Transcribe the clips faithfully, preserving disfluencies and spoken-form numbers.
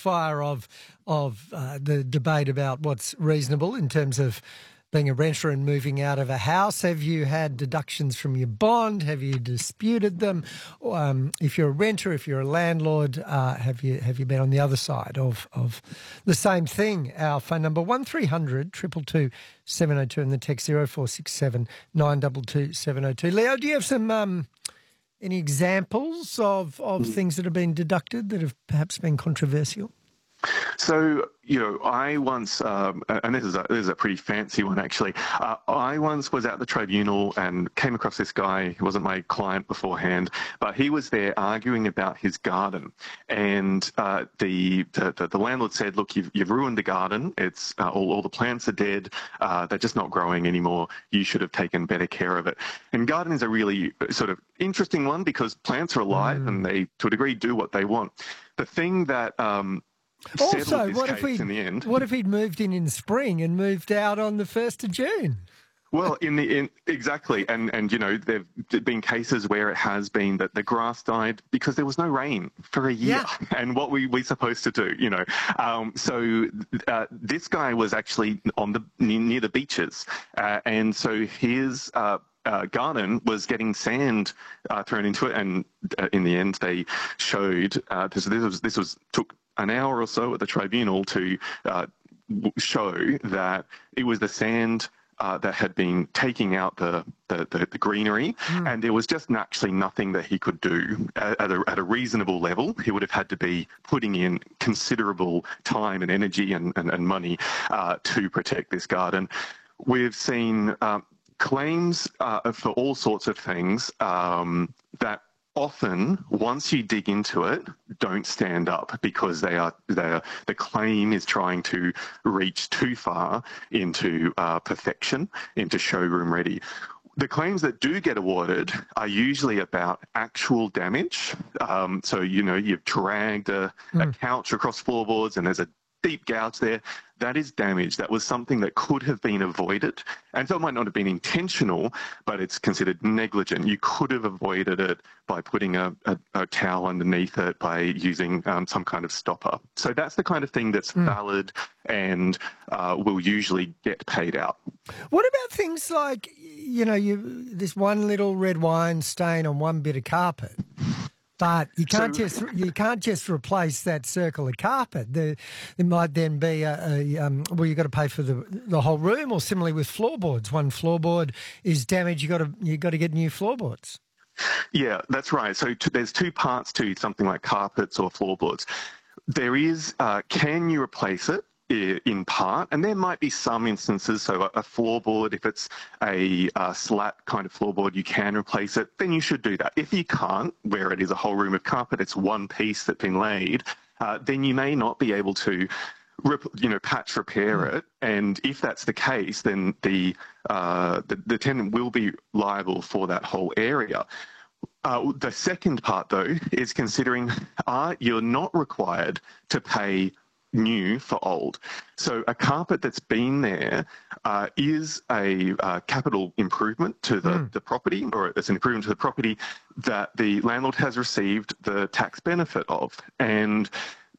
crossfire of of uh, the debate about what's reasonable in terms of being a renter and moving out of a house? Have you had deductions from your bond? Have you disputed them? Um, if you're a renter, if you're a landlord, uh, have you have you been on the other side of of the same thing? Our phone number one three hundred two two two seven oh two and the text zero four six seven nine two two seven oh two. Leo, do you have some um, any examples of of mm. things that have been deducted that have perhaps been controversial? So, you know, I once, um, and this is, a, this is a pretty fancy one actually, uh, I once was at the tribunal and came across this guy. He wasn't my client beforehand, but he was there arguing about his garden. And uh, the, the the landlord said, look, you've, you've ruined the garden. It's uh, all, all the plants are dead. Uh, they're just not growing anymore. You should have taken better care of it. And garden is a really sort of interesting one because plants are alive mm. and they, to a degree, do what they want. The thing that... Um, Also, what if, in the end. what if he'd moved in in spring and moved out on the first of June? Well, in the in, exactly, and and you know there've been cases where it has been that the grass died because there was no rain for a year, yeah. and what we we supposed to do, you know? Um, so uh, this guy was actually on the near the beaches, uh, and so his. Uh, Uh, garden was getting sand uh, thrown into it, and uh, in the end, they showed uh, this, this was this was took an hour or so at the tribunal to uh, show that it was the sand uh, that had been taking out the the, the, the greenery, mm. and there was just actually nothing that he could do at, at, a, at a reasonable level. He would have had to be putting in considerable time and energy and and, and money uh, to protect this garden. We've seen. Um, Claims uh, for all sorts of things um, that often, once you dig into it, don't stand up because they are, they are the claim is trying to reach too far into uh, perfection, into showroom ready. The claims that do get awarded are usually about actual damage. Um, so, you know, you've dragged a, mm. a couch across floorboards and there's a deep gouge there. That is damage. That was something that could have been avoided. And so it might not have been intentional, but it's considered negligent. You could have avoided it by putting a, a, a towel underneath it, by using um, some kind of stopper. So that's the kind of thing that's mm. valid and uh, will usually get paid out. What about things like, you know, you this one little red wine stain on one bit of carpet? But you can't so, just you can't just replace that circle of carpet. There, there might then be a, a um, well, you've got to pay for the the whole room, or similarly with floorboards. One floorboard is damaged, you got to you got to get new floorboards. Yeah, that's right. So t- there's two parts to something like carpets or floorboards. There is uh, can you replace it? In part, and there might be some instances, so a, a floorboard, if it's a uh, slat kind of floorboard, you can replace it, then you should do that. If you can't, where it is a whole room of carpet, it's one piece that's been laid, uh, then you may not be able to, you know, patch repair mm. it, and if that's the case, then the, uh, the, the tenant will be liable for that whole area. Uh, the second part, though, is considering uh, you're not required to pay new for old. So a carpet that's been there uh, is a uh, capital improvement to the, mm. the property, or it's an improvement to the property that the landlord has received the tax benefit of. And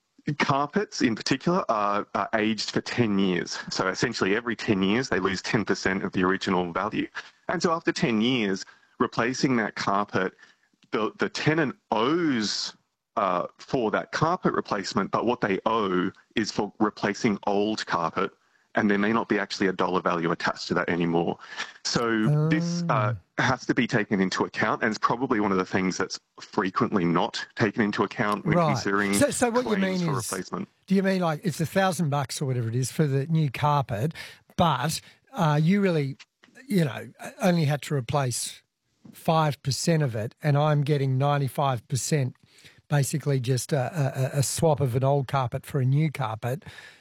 carpets in particular are, are aged for ten years. So essentially every ten years they lose ten percent of the original value. And so after ten years, replacing that carpet, the, the tenant owes Uh, for that carpet replacement, but what they owe is for replacing old carpet, and there may not be actually a dollar value attached to that anymore. So oh. this uh, has to be taken into account, and it's probably one of the things that's frequently not taken into account when right. considering so, so what claims you mean for is, replacement. Do you mean like it's a thousand bucks or whatever it is for the new carpet, but uh, you really, you know, only had to replace five percent of it, and I'm getting ninety-five percent basically just a, a, a swap of an old carpet for a new carpet.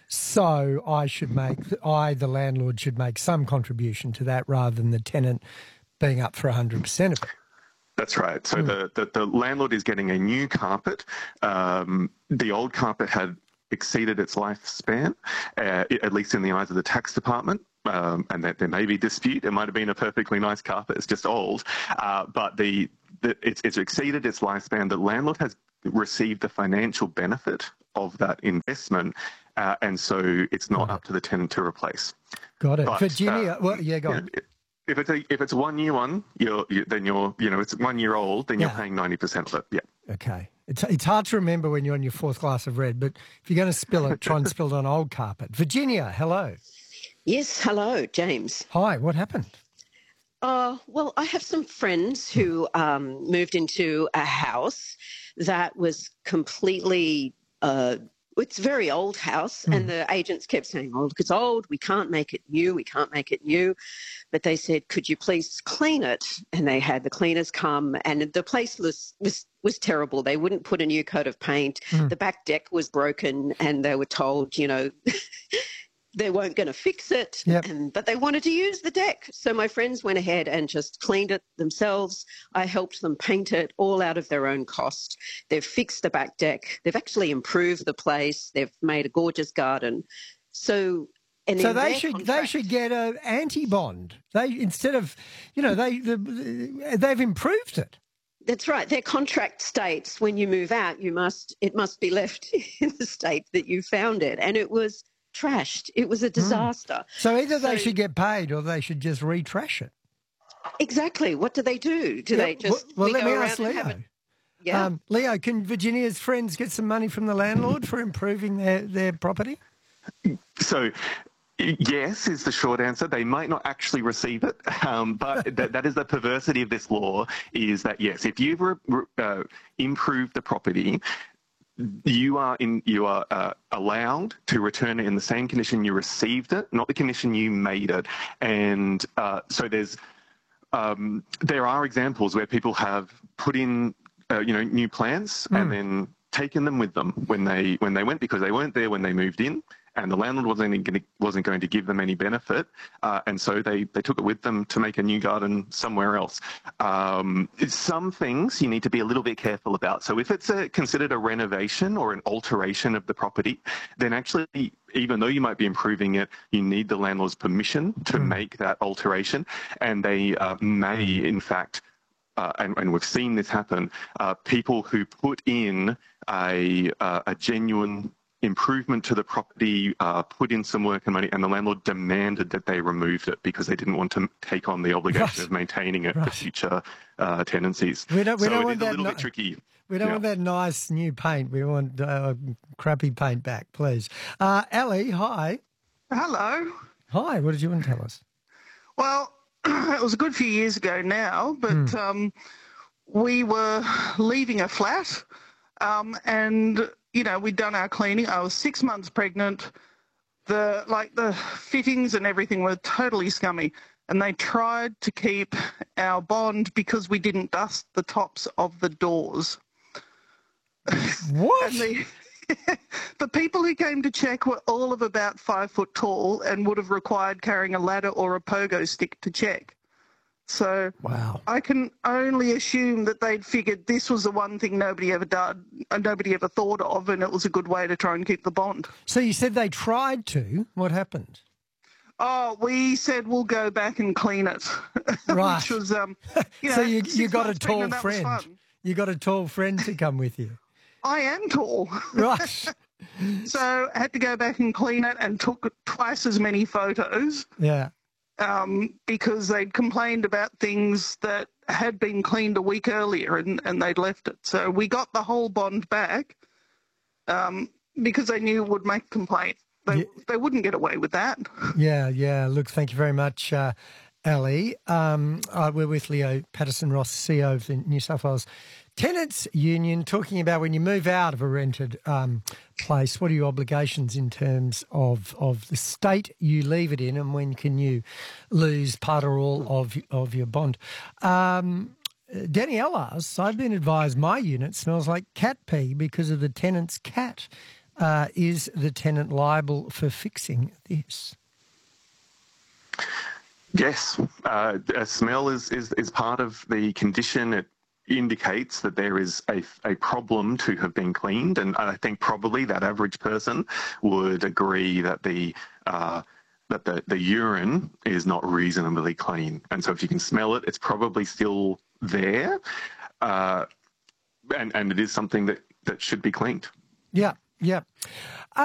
So I should make, I, the landlord, should make some contribution to that rather than the tenant being up for one hundred percent of it. That's right. So mm. the, the, the landlord is getting a new carpet. Um, the old carpet had exceeded its lifespan, uh, at least in the eyes of the tax department. Um, and that there may be dispute. It might have been a perfectly nice carpet. It's just old. Uh, but the, the it's, it's exceeded its lifespan. The landlord has received the financial benefit of that investment, uh, and so it's not up to the tenant to replace. Got it. But, Virginia, uh, well, yeah, go you on. know, if it's a if it's a one year one, you're you, then you're you know it's one year old, then Yeah. you're paying ninety percent of it. Yeah. Okay. It's it's hard to remember when you're on your fourth glass of red, but if you're going to spill it, try and spill it on old carpet. Virginia, hello. Yes, hello, James. Hi, what happened? Uh, well, I have some friends who um, moved into a house that was completely, uh, it's a very old house, Mm. and the agents kept saying, oh, look, it's old, we can't make it new, we can't make it new. But they said, could you please clean it? And they had the cleaners come, and the place was, was, was terrible. They wouldn't put a new coat of paint. Mm. The back deck was broken, and they were told, you know, they weren't going to fix it, Yep. and, but they wanted to use the deck. So my friends went ahead and just cleaned it themselves. I helped them paint it all out of their own cost. They've fixed the back deck. They've actually improved the place. They've made a gorgeous garden. So, and So in they their should contract, they should get a anti bond. They instead of you know they the, they've improved it. That's right. Their contract states when you move out, you must it must be left in the state that you found it, and it was trashed. It was a disaster. So either they So- should get paid or they should just retrash it. Exactly. What do they do? Do Yeah, they just well, we let go me around ask and Leo. have it? Yeah. Um, Leo, can Virginia's friends get some money from the landlord for improving their, their property? So, yes, is the short answer. They might not actually receive it, um, but that, that is the perversity of this law, is that, yes, if you've re- re- uh, improved the property, you are in you are uh, allowed to return it in the same condition you received it, not the condition you made it. And uh, so there's um, there are examples where people have put in uh, you know new plants Mm. and then taken them with them when they when they went, because they weren't there when they moved in, and the landlord wasn't going to, wasn't going to give them any benefit, uh, and so they, they took it with them to make a new garden somewhere else. Um, some things you need to be a little bit careful about. So if it's a, considered a renovation or an alteration of the property, then actually, even though you might be improving it, you need the landlord's permission to Mm. make that alteration, and they uh, may, in fact, Uh, and, and we've seen this happen, uh, people who put in a, uh, a genuine improvement to the property, uh, put in some work and money, and the landlord demanded that they removed it because they didn't want to take on the obligation Right. of maintaining it Right. for future uh, tenancies. We don't- we so don't it want is a that little no- bit tricky. We don't Yeah. want that nice new paint. We want uh, crappy paint back, please. Uh, Ellie, hi. Hello. Hi, what did you want to tell us? Well, it was a good few years ago now, but um, we were leaving a flat, um, and you know we'd done our cleaning. I was six months pregnant. The like the fittings and everything were totally scummy, and they tried to keep our bond because we didn't dust the tops of the doors. What? And the, the people who came to check were all of about five foot tall and would have required carrying a ladder or a pogo stick to check. So Wow. I can only assume that they'd figured this was the one thing nobody ever done, uh, nobody ever thought of, and it was a good way to try and keep the bond. So you said they tried to. What happened? Oh, we said we'll go back and clean it, Right. which was um, you know, So you, six you got a months tall pregnant, that was friend. fun. You got a tall friend to come with you. I am tall. Right. So I had to go back and clean it and took twice as many photos Yeah. um, because they'd complained about things that had been cleaned a week earlier and, and they'd left it. So we got the whole bond back um, because they knew it would make complaint. They, Yeah. they wouldn't get away with that. Yeah, yeah. Look, thank you very much, uh, Ali. Um, uh, we're with Leo Patterson-Ross, C E O of the New South Wales Tenants Union, talking about when you move out of a rented um, place, what are your obligations in terms of, of the state you leave it in, and when can you lose part or all of, of your bond? Um, Danielle asks, I've been advised my unit smells like cat pee because of the tenant's cat. Uh, is the tenant liable for fixing this? Yes, uh, a smell is, is, is part of the condition. It indicates that there is a, a problem to have been cleaned, and I think probably that average person would agree that the uh, that the, the urine is not reasonably clean. And so if you can smell it, it's probably still there, uh, and, and it is something that that should be cleaned. Yeah, yeah.